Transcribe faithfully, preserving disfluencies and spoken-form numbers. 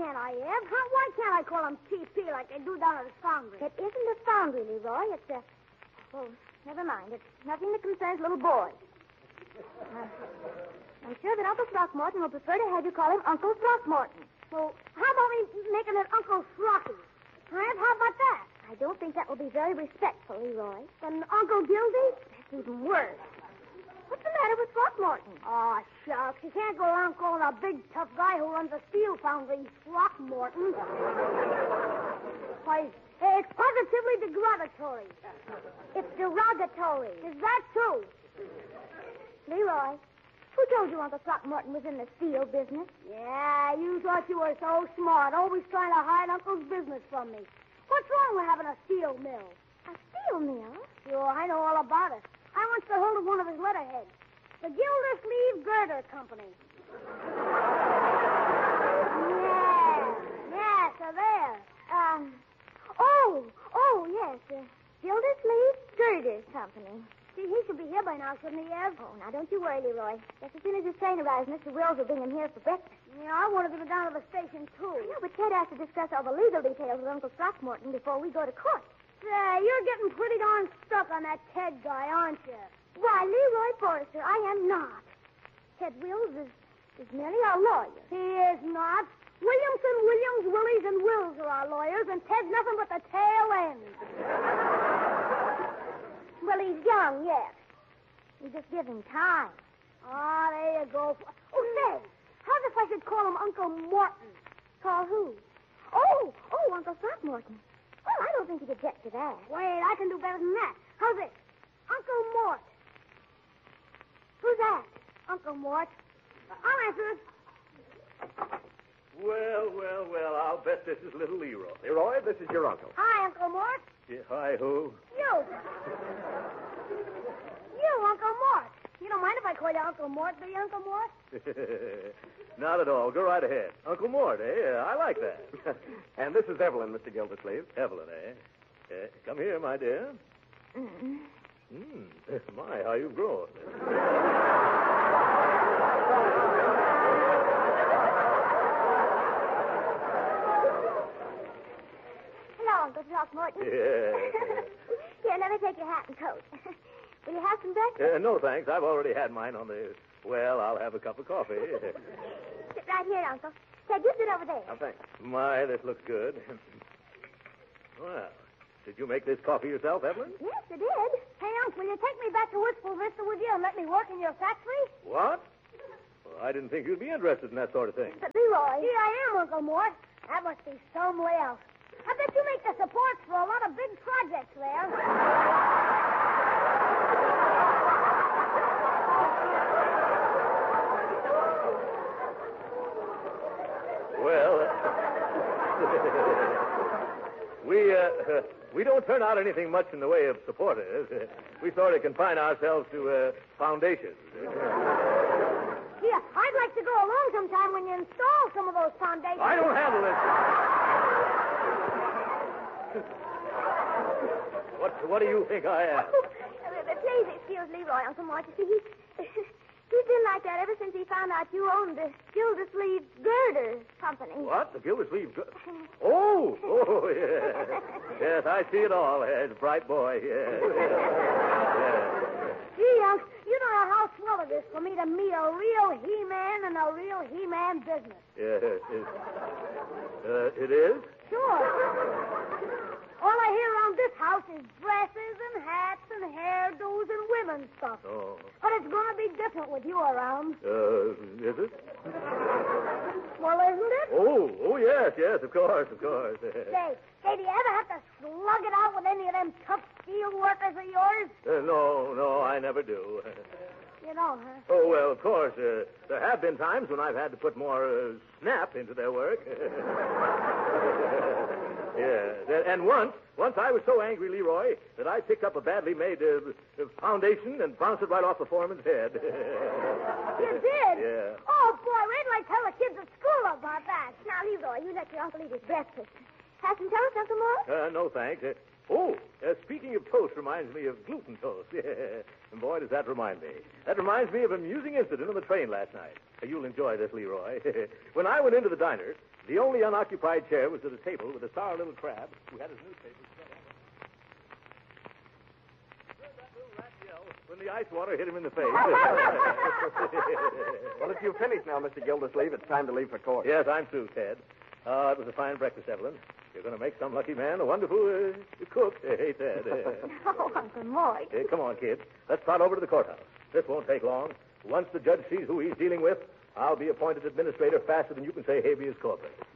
can't I, Eb? How, why can't I call him T P like they do down at the foundry? It isn't a foundry, Leroy. It's a... Oh, never mind. It's nothing that concerns little boys. Uh, I'm sure that Uncle Throckmorton will prefer to have you call him Uncle Throckmorton. Well, how about me making it Uncle Throcky? Eb, how about that? I don't think that will be very respectful, Leroy. Then Uncle Gildy? That's even worse. What's the matter with Throckmorton? Oh, shucks. You can't go around calling a big, tough guy who runs a steel foundry Throckmorton. Why, it's positively derogatory. It's derogatory. Is that too? Leroy, who told you Uncle Throckmorton was in the steel business? Yeah, you thought you were so smart, always trying to hide Uncle's business from me. What's wrong with having a steel mill? A steel mill? Sure, I know all about it. I once got hold of one of his letterheads. The Gildersleeve Girder Company. Yeah, yeah, so there. Um, oh, oh, yes, uh, Gildersleeve Girders Company. See, he should be here by now, shouldn't he, Ev? Oh, now don't you worry, Leroy. Just as soon as this train arrives, Mister Wills will bring him here for breakfast. Yeah, I wanted to go down to the station, too. I know, but Ted has to discuss all the legal details with Uncle Throckmorton before we go to court. Say, you're getting pretty darn stuck on that Ted guy, aren't you? Why, Leroy Forrester, I am not. Ted Wills is, is merely our lawyer. He is not. Williamson, Williams, Willies, and Wills are our lawyers, and Ted's nothing but the tail end. Well, he's young yet. We just give him time. Ah, there you go. Oh, say, how's if I should call him Uncle Morton? Call who? Oh, oh, Uncle Throckmorton. Well, I don't think he'd object to that. Wait, I can do better than that. How's this? Uncle Mort. Who's that? Uncle Mort. I'll answer it. Well, well, well, I'll bet this is little Leroy. Leroy, this is your uncle. Hi, Uncle Mort. Yeah, hi, who? You. You, Uncle Mort. You don't mind if I call you Uncle Mort, do you, Uncle Mort? Not at all. Go right ahead. Uncle Mort, eh? I like that. And this is Evelyn, Mister Gildersleeve. Evelyn, eh? Uh, come here, my dear. Mm-mm. Hmm. My, how you've grown. Hello, Uncle Throckmorton. Yeah. Here, let me take your hat and coat. Will you have some breakfast? Uh, no, thanks. I've already had mine on the... Well, I'll have a cup of coffee. Sit right here, Uncle. Ted, you sit over there. Oh, thanks. My, this looks good. Well, did you make this coffee yourself, Evelyn? Yes, I did. Hey, Unc, will you take me back to Wistful Vista with you and let me work in your factory? What? Well, I didn't think you'd be interested in that sort of thing. But, Leroy... Gee, I am, Uncle Mort. That must be some way out. I bet you make the supports for a lot of big projects there. Well, we, uh, we don't turn out anything much in the way of supporters. We sort of confine ourselves to uh, foundations. Yeah, I'd like to go along sometime when you install some of those foundations. I don't handle this. What, what do you think I am? Uh, please excuse Leroy, Uncle Mort. You see, he, he's been like that ever since he found out you owned the Gildersleeve Girder Company. What? The Gildersleeve? Gir- oh, oh, yeah. Yes, I see it all. Yes, bright boy. Yes. Yes. Gee, Unc, you don't know how swell it is for me to meet a real He-Man and a real He-Man business. Yes. It, uh, it is? Sure. All I hear around this house is dresses and hats and hairdos and women's stuff. Oh. But it's going to be different with you around. Uh, is it? Well, isn't it? Oh, oh, yes, yes, of course, of course. Say, say, do you ever have to slug it out with any of them tough steel workers of yours? Uh, no, no, I never do. You don't, huh? Oh, well, of course, uh, there have been times when I've had to put more uh, snap into their work. Yeah, and once, once I was so angry, Leroy, that I picked up a badly made uh, foundation and bounced it right off the foreman's head. You did? Yeah. Oh, boy, wait till I tell the kids at school about that. Now, Leroy, you let your uncle eat his breakfast. Have some toast, Uncle Mort? Uh, no, thanks. Uh, Oh, uh, speaking of toast reminds me of gluten toast. And boy, does that remind me. That reminds me of an amusing incident on the train last night. Uh, you'll enjoy this, Leroy. When I went into the diner, the only unoccupied chair was at a table with a sour little crab who had his newspaper spread out. Heard that little rat yell when the ice water hit him in the face. Well, if you've finished now, Mister Gildersleeve, it's time to leave for court. Yes, I'm through, Ted. Uh, it was a fine breakfast, Evelyn. You're going to make some lucky man a wonderful uh, cook. Hey, Ted. Oh, Uncle Mort. Hey, come on, kid. Let's trot over to the courthouse. This won't take long. Once the judge sees who he's dealing with, I'll be appointed administrator faster than you can say habeas corpus.